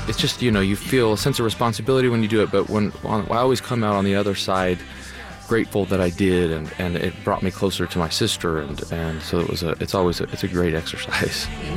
it's just, you feel a sense of responsibility when you do it, but I always come out on the other side grateful that I did, and it brought me closer to my sister, and so it's a great exercise.